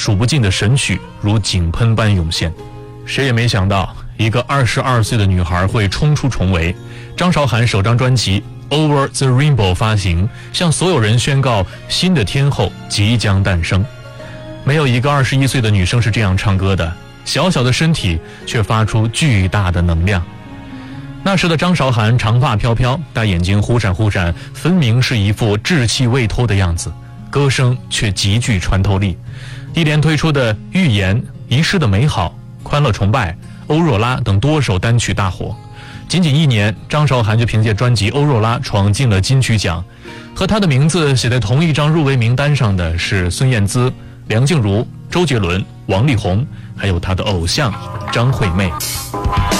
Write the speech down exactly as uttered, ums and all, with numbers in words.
数不尽的神曲如井喷般涌现。谁也没想到，一个二十二岁的女孩会冲出重围。张韶涵首张专辑《Over the Rainbow》发行，向所有人宣告新的天后即将诞生。没有一个二十一岁的女生是这样唱歌的，小小的身体却发出巨大的能量。那时的张韶涵长发飘飘，大眼睛忽闪忽闪，分明是一副稚气未脱的样子，歌声却极具穿透力。一连推出的《预言》《遗失的美好》《欢乐崇拜》《欧若拉》等多首单曲大火。仅仅一年，张韶涵就凭借专辑《欧若拉》闯进了金曲奖。和她的名字写在同一张入围名单上的是孙燕姿、梁静茹、周杰伦、王力宏，还有她的偶像张惠妹。